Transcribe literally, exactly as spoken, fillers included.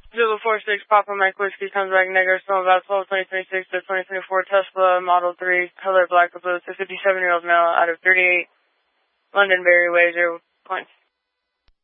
Zulu four six Papa Mike Whiskey comes back negative, so about twelve twenty twenty-six to twenty twenty-four Tesla Model three, color black, opposed to fifty-seven-year-old male out of thirty-eight Londonderry Way, zero point